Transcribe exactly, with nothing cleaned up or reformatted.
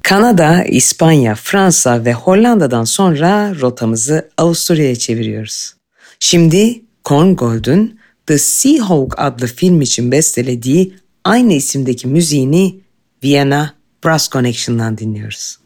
Kanada, İspanya, Fransa ve Hollanda'dan sonra rotamızı Avusturya'ya çeviriyoruz. Şimdi Korngold'un The Seahawk adlı film için bestelediği aynı isimdeki müziğini Vienna Brass Connection'dan dinliyoruz.